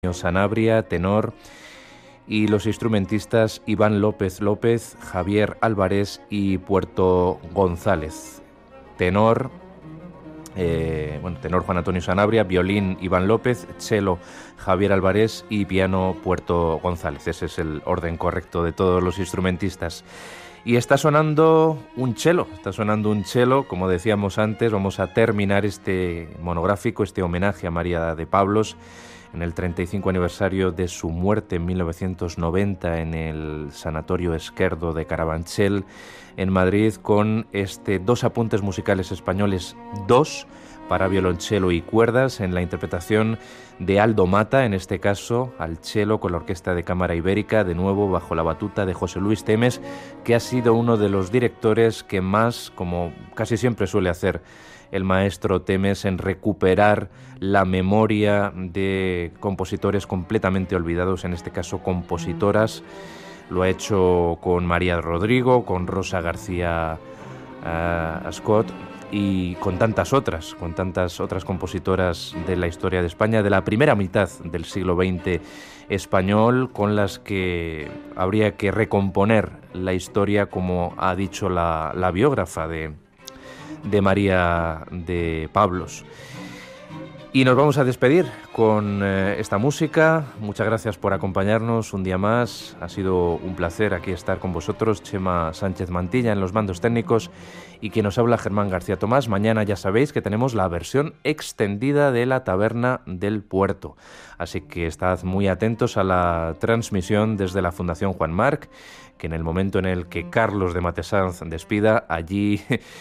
Sanabria, tenor, y los instrumentistas Iván López López, Javier Álvarez y Puerto González. Tenor, tenor Juan Antonio Sanabria, violín Iván López, cello Javier Álvarez y piano Puerto González. Ese es el orden correcto de todos los instrumentistas. Y está sonando un cello, como decíamos antes. Vamos a terminar este monográfico, este homenaje a María de Pablos, en el 35 aniversario de su muerte en 1990 en el Sanatorio Esquerdo de Carabanchel, en Madrid, con dos apuntes musicales españoles, dos para violonchelo y cuerdas, en la interpretación de Aldo Mata, en este caso al cello con la Orquesta de Cámara Ibérica, de nuevo bajo la batuta de José Luis Temes, que ha sido uno de los directores que más, como casi siempre suele hacer el maestro Temes, en recuperar la memoria de compositores completamente olvidados, en este caso compositoras. Lo ha hecho con María Rodrigo, con Rosa García Ascot y con tantas otras compositoras de la historia de España, de la primera mitad del siglo XX español, con las que habría que recomponer la historia, como ha dicho la biógrafa de María de Pablos. Y nos vamos a despedir con esta música. Muchas gracias por acompañarnos un día más. Ha sido un placer aquí estar con vosotros. Chema Sánchez Mantilla en los mandos técnicos y quien nos habla, Germán García Tomás. Mañana ya sabéis que tenemos la versión extendida de La Taberna del Puerto. Así que estad muy atentos a la transmisión desde la Fundación Juan Marc, que en el momento en el que Carlos de Matesanz despida, allí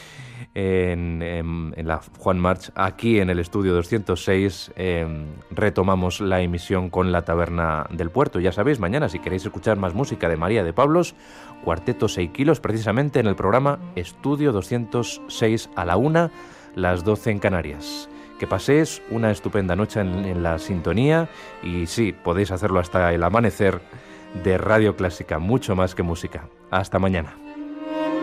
en la Juan March, aquí en el estudio 206, retomamos la emisión con La Taberna del Puerto. Ya sabéis, mañana, si queréis escuchar más música de María de Pablos, Cuarteto 6 kilos, precisamente en el programa Estudio 206 a la 1, las 12 en Canarias. Que paséis una estupenda noche en la sintonía, y sí, podéis hacerlo hasta el amanecer de Radio Clásica, mucho más que música. Hasta mañana.